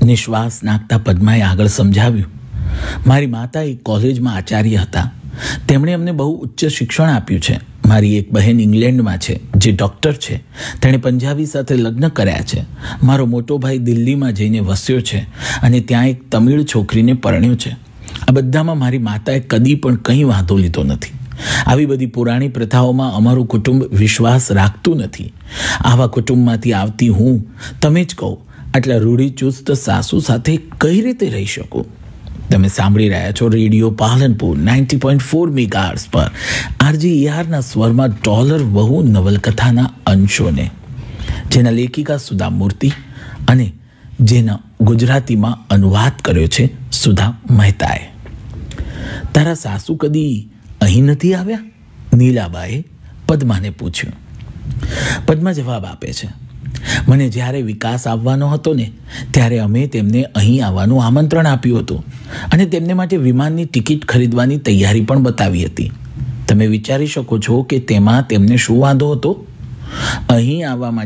નિશ્વાસ નાખતા પદ્માએ આગળ સમજાવ્યું, મારી માતા એક કોલેજમાં આચાર્ય હતા. તેમણે અમને બહુ ઉચ્ચ શિક્ષણ આપ્યું છે. મારી એક બહેન ઇંગ્લેન્ડમાં છે જે ડૉક્ટર છે. તેણે પંજાબી સાથે લગ્ન કર્યા છે. મારો મોટો ભાઈ દિલ્હીમાં જઈને વસ્યો છે અને ત્યાં એક તમિળ છોકરીને પરણ્યો છે. આ બધામાં મારી માતાએ કદી પણ કંઈ વાંધો લીધો નથી. આવી બધી પુરાણી પ્રથાઓમાં અમારું કુટુંબ વિશ્વાસ રાખતું નથી. આવા કુટુંબમાંથી આવતી હું, તમે જ કહો, આટલા રૂઢિચુસ્ત સાસુ સાથે કઈ રીતે રહી શકું? તમે સાંભળી રહ્યા છો રેડિયો પાલનપુર 90.4 મેગાહર્ટ્ઝ પર RJERના સ્વરમાં ડોલર વહુ નવલકથાના અંશોને, જેના લેખિકા સુધા મૂર્તિ અને જેના ગુજરાતીમાં અનુવાદ કર્યો છે સુધા મહેતાએ. તારા સાસુ કદી અહીં નથી આવ્યા? નીલાબાએ પદ્માને પૂછ્યું. પદ્મા જવાબ આપે છે, મને જ્યારે વિકાસ આવવાનો હતો ને ત્યારે અમે તેમને અહીં આવવાનું આમંત્રણ આપ્યું હતું અને તેમને માટે વિમાનની ટિકિટ ખરીદવાની તૈયારી પણ બતાવી હતી. તમે વિચારી શકો છો કે તેમાં તેમને શું વાંધો હતો? અહીં આવવા માટે